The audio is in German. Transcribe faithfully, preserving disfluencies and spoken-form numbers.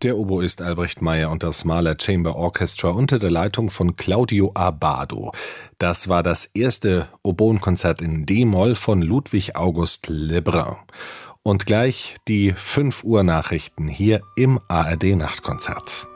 Der Oboist Albrecht Meyer und das Mahler Chamber Orchestra unter der Leitung von Claudio Abbado. Das war das erste Oboenkonzert in D-Moll von Ludwig August Lebrun. Und gleich die fünf Uhr Nachrichten hier im A R D Nachtkonzert.